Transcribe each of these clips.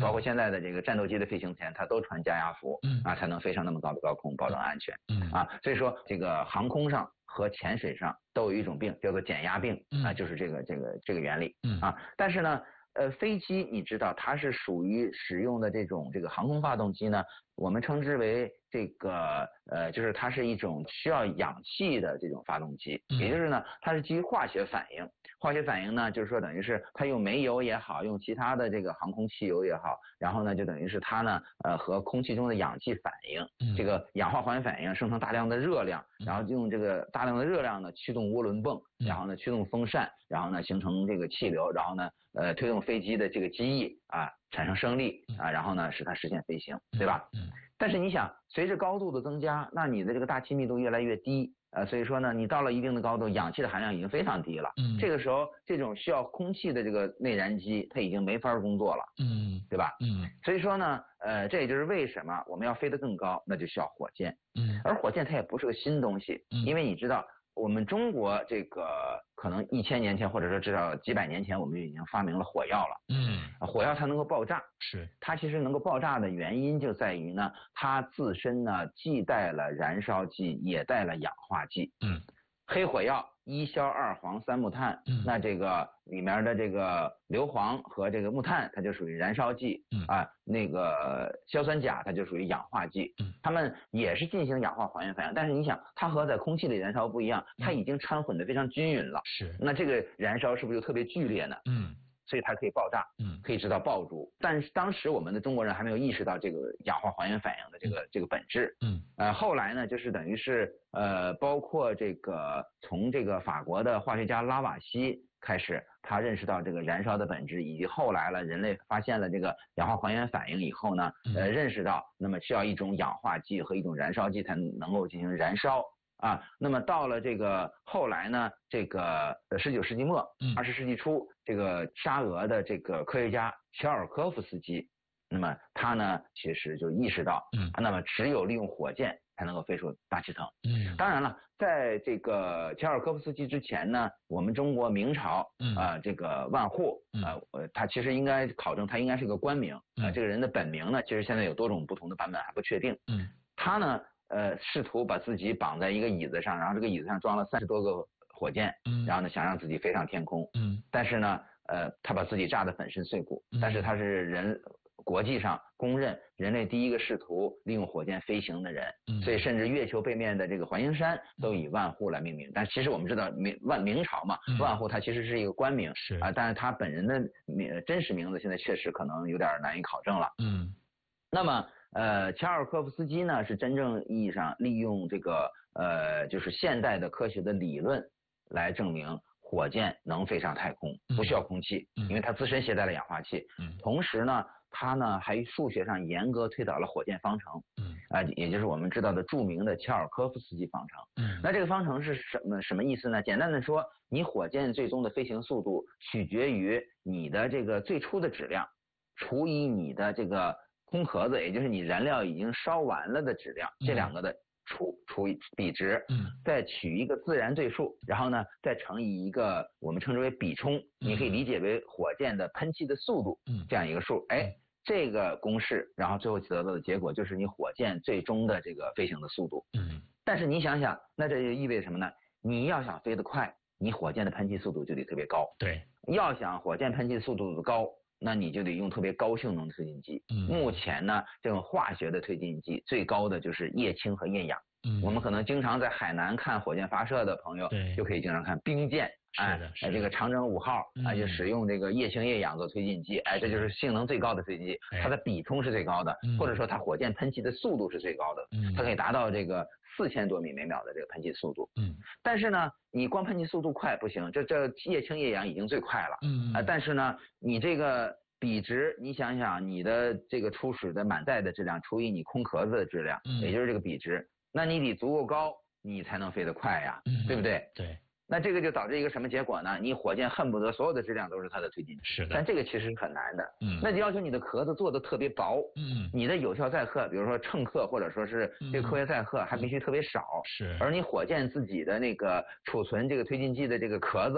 包括现在的这个战斗机的飞行前，它都穿加压服，才能飞上那么高的高空，保证安全。所以说这个航空上和潜水上都有一种病叫做减压病，就是这个原理。但是呢，飞机你知道它是属于使用的这个航空发动机呢，我们称之为这个就是它是一种需要氧气的这种发动机，也就是呢它是基于化学反应。化学反应呢，就是说等于是它用煤油也好，用其他的这个航空汽油也好，然后呢就等于是它呢和空气中的氧气反应，这个氧化还原反应生成大量的热量，然后用这个大量的热量呢驱动涡轮泵，然后呢驱动风扇，然后呢形成这个气流，然后呢推动飞机的这个机翼产生升力然后呢使它实现飞行，对吧？但是你想，随着高度的增加，那你的这个大气密度越来越低，所以说呢，你到了一定的高度，氧气的含量已经非常低了。这个时候，这种需要空气的这个内燃机，它已经没法工作了。对吧？所以说呢，这也就是为什么我们要飞得更高，那就需要火箭。而火箭它也不是个新东西，因为你知道，我们中国这个可能1000年前，或者说至少几百年前，我们就已经发明了火药了。火药它能够爆炸， 是它其实能够爆炸的原因就在于呢，它自身呢既带了燃烧剂，也带了氧化剂。黑火药1硝2磺3木炭，那这个里面的这个硫磺和这个木炭，它就属于燃烧剂。那个硝酸钾它就属于氧化剂。它们也是进行氧化还原反应，但是你想，它和在空气里燃烧不一样，它已经掺混的非常均匀了。那这个燃烧是不是就特别剧烈呢？所以它可以爆炸，可以制造爆竹。但是当时我们的中国人还没有意识到这个氧化还原反应的这个本质。后来呢，就是等于是包括这个从这个法国的化学家拉瓦锡开始，他认识到这个燃烧的本质，以及后来了人类发现了这个氧化还原反应以后呢，认识到那么需要一种氧化剂和一种燃烧剂才能够进行燃烧。那么到了这个后来呢，这个19世纪末，20世纪初，这个沙俄的这个科学家乔尔科夫斯基，那么他呢其实就意识到，那么只有利用火箭才能够飞出大气层。当然了，在这个乔尔科夫斯基之前呢，我们中国明朝这个万户他其实应该考证，他应该是个官名这个人的本名呢，其实现在有多种不同的版本还不确定。他呢试图把自己绑在一个椅子上，然后这个椅子上装了30多个火箭，然后呢想让自己飞上天空。但是呢他把自己炸得粉身碎骨。但是他是国际上公认人类第一个试图利用火箭飞行的人。所以甚至月球背面的这个环形山都以万户来命名。但其实我们知道明朝嘛，万户他其实是一个官名，但是他本人的真实名字现在确实可能有点难以考证了。那么乔尔科夫斯基呢是真正意义上利用这个就是现代的科学的理论来证明火箭能飞上太空，不需要空气，因为它自身携带了氧化气。同时呢，它呢还数学上严格推导了火箭方程。也就是我们知道的著名的乔尔科夫斯基方程。那这个方程是什么意思呢？简单的说，你火箭最终的飞行速度取决于你的这个最初的质量除以你的这个空壳子，也就是你燃料已经烧完了的质量，这两个的除以比值，再取一个自然对数，然后呢再乘以一个我们称之为比冲，你可以理解为火箭的喷气的速度，这样一个数。这个公式，然后最后得到的结果就是你火箭最终的这个飞行的速度。但是你想想，那这就意味着什么呢？你要想飞得快，你火箭的喷气速度就得特别高。要想火箭喷气速度高，那你就得用特别高性能的推进剂。目前呢，这种化学的推进剂最高的就是液氢和液氧。我们可能经常在海南看火箭发射的朋友，就可以经常看冰箭。这个长征5号就使用这个液氢液氧做推进剂，这就是性能最高的推进剂，它的比冲是最高的，或者说它火箭喷气的速度是最高的，它可以达到这个4000多米每秒的这个喷气速度。但是呢，你光喷气速度快不行，这液氢液氧已经最快了。但是呢，你这个比值，你想想你的这个初始的满载的质量除以你空壳子的质量，也就是这个比值，那你得足够高，你才能飞得快呀，对不对？那这个就导致一个什么结果呢？你火箭恨不得所有的质量都是它的推进剂，但这个其实是很难的。那就要求你的壳子做的特别薄，你的有效载荷，比如说乘客或者说是这个科学载荷还必须特别少，而你火箭自己的那个储存这个推进剂的这个壳子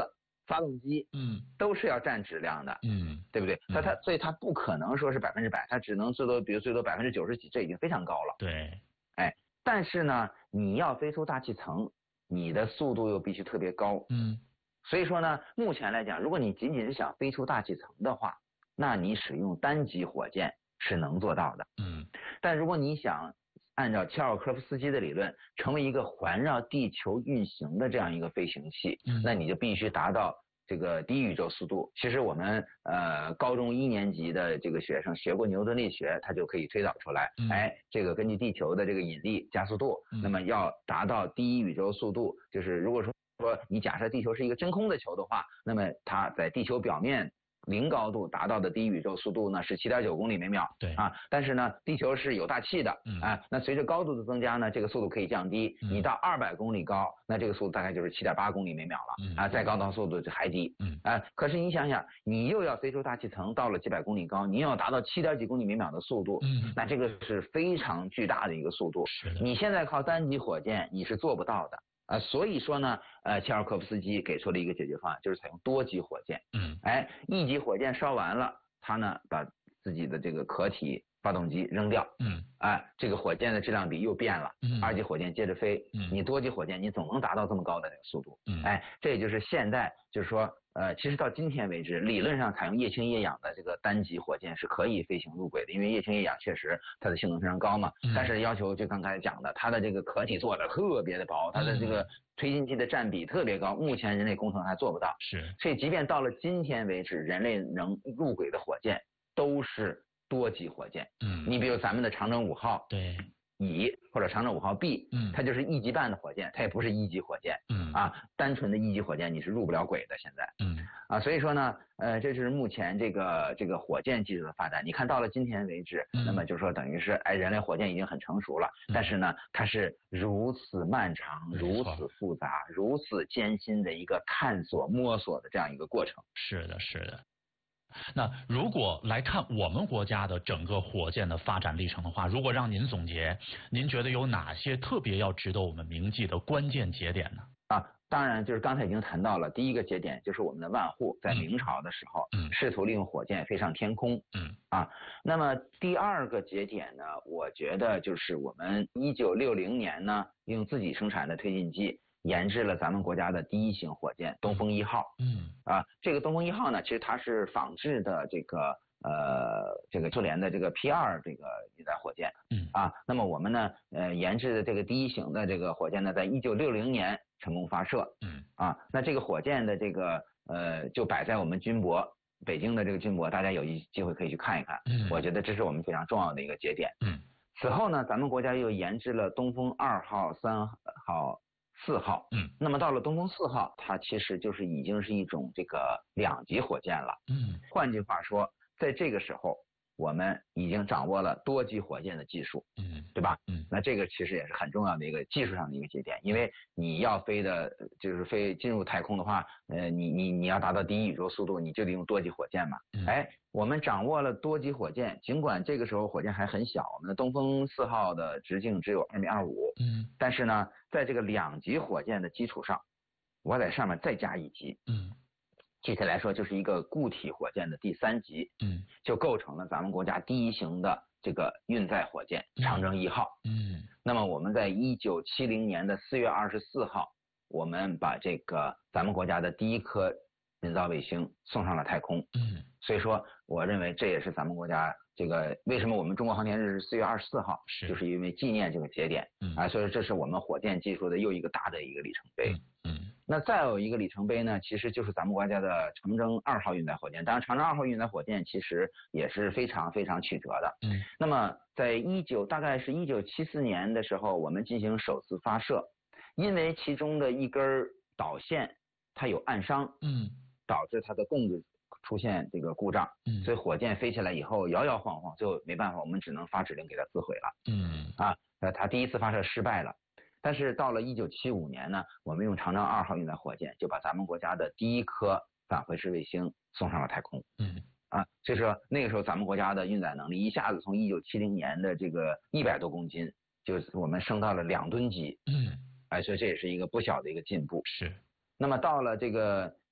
发动机，都是要占质量的，对不对？所以它不可能说是100%，它只能最多90%几，这已经非常高了。 对， 哎，但是呢，你要飞出大气层，你的速度又必须特别高，所以说呢，目前来讲，如果你仅仅是想飞出大气层的话，那你使用单级火箭是能做到的，但如果你想按照切尔科夫斯基的理论，成为一个环绕地球运行的这样一个飞行器，那你就必须达到这个低宇宙速度。其实我们高中1年级的这个学生学过牛顿力学，他就可以推导出来，这个根据地球的这个引力加速度，那么要达到低宇宙速度，就是如果说你假设地球是一个真空的球的话，那么它在地球表面零高度达到的低宇宙速度呢是7.9公里每秒， 对啊，但是呢地球是有大气的，那随着高度的增加呢，这个速度可以降低，你到200公里高，那这个速度大概就是7.8公里每秒了，再高的速度就还低，可是你想想，你又要飞出大气层，到了几百公里高，你又要达到7几公里每秒的速度，那这个是非常巨大的一个速度，你现在靠单级火箭你是做不到的。所以说呢，切尔科夫斯基给出了一个解决方案，就是采用多级火箭。一级火箭烧完了，他呢把自己的这个壳体发动机扔掉，这个火箭的质量比又变了，2级火箭接着飞，你多级火箭你总能达到这么高的这个速度，这也就是现在就是说，其实到今天为止，理论上采用液氢液氧的这个单级火箭是可以飞行入轨的，因为液氢液氧确实它的性能非常高嘛，但是要求就刚才讲的，它的这个壳体做的特别的薄，它的这个推进器的占比特别高，目前人类工程还做不到，所以即便到了今天为止，人类能入轨的火箭都是多级火箭，你比如咱们的长征5号， 对， 乙或者长征5号 B，它就是1级半的火箭，它也不是1级火箭，单纯的1级火箭你是入不了轨的现在，所以说呢，这是目前这个火箭技术的发展。你看到了今天为止，那么就是说等于是人类火箭已经很成熟了，但是呢，它是如此漫长、如此复杂、如此艰辛的一个探索摸索的这样一个过程。 是的，是的。那如果来看我们国家的整个火箭的发展历程的话，如果让您总结，您觉得有哪些特别要值得我们铭记的关键节点呢？ 当然就是刚才已经谈到了，第一个节点就是我们的万户在明朝的时候，试图利用火箭飞上天空，那么第二个节点呢，我觉得就是我们1960年呢，用自己生产的推进剂研制了咱们国家的第1型火箭东风1号，这个东风1号呢，其实它是仿制的这个苏联的这个 P2 这个运载火箭，那么我们呢，研制的这个第1型的这个火箭呢，在1960年成功发射，那这个火箭的这个就摆在我们军博北京的这个军博，大家有机会可以去看一看，我觉得这是我们非常重要的一个节点。此后呢，咱们国家又研制了东风2号、3号、4号，那么到了东风4号，它其实就是已经是一种这个2级火箭了，换句话说，在这个时候，我们已经掌握了多级火箭的技术，对吧？那这个其实也是很重要的一个技术上的一个节点，因为你要飞的，就是进入太空的话，你要达到低宇宙速度，你就得用多级火箭嘛。我们掌握了多级火箭，尽管这个时候火箭还很小，我们的东风4号的直径只有2.25米，但是呢，在这个2级火箭的基础上，我在上面再加1级，具体来说就是一个固体火箭的第3级，就构成了咱们国家第1型的这个运载火箭长征1号。那么我们在1970年的4月24号，我们把这个咱们国家的第1颗人造卫星送上了太空。所以说，我认为这也是咱们国家这个为什么我们中国航天日是4月24号，就是因为纪念这个节点，所以这是我们火箭技术的又一个大的一个里程碑。那再有一个里程碑呢，其实就是咱们国家的长征2号运载火箭。当然，长征2号运载火箭其实也是非常非常曲折的。那么在大概是1974年的时候，我们进行首次发射，因为其中的一根导线它有暗伤，导致它的供子出现这个故障，所以火箭飞起来以后摇摇晃晃，最后没办法，我们只能发指令给它自毁了。它第1次发射失败了。但是到了1975年呢，我们用长征2号运载火箭就把咱们国家的第1颗返回式卫星送上了太空。所以说那个时候咱们国家的运载能力一下子从1970年的这个100多公斤，就是我们升到了2吨级。所以这也是一个不小的一个进步。 是。 那么到了这个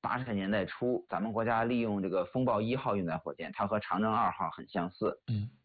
80年代初，咱们国家利用这个风暴1号运载火箭，它和长征2号很相似。